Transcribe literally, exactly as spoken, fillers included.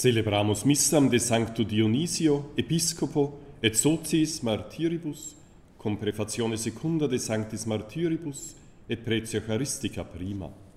Celebramus missam de Sancto Dionisio, Episcopo, et Socis Martyribus, cum prefazione secunda de Sanctis Martyribus, et Pretio Charistica prima.